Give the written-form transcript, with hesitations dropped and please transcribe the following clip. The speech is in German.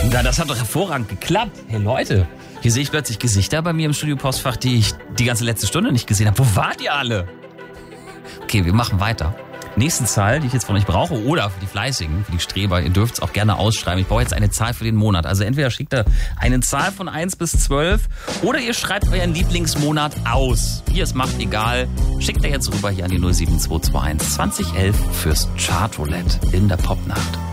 Ja, das hat doch hervorragend geklappt. Hey Leute, hier sehe ich plötzlich Gesichter bei mir im Studio-Postfach, die ich die ganze letzte Stunde nicht gesehen habe. Wo wart ihr alle? Okay, wir machen weiter. Nächste Zahl, die ich jetzt von euch brauche, oder für die Fleißigen, für die Streber, ihr dürft es auch gerne ausschreiben. Ich brauche jetzt eine Zahl für den Monat. Also entweder schickt ihr eine Zahl von 1 bis 12 oder ihr schreibt euren Lieblingsmonat aus. Wie es macht, egal. Schickt ihr jetzt rüber hier an die 07221 2011 fürs Chartroulette in der Popnacht.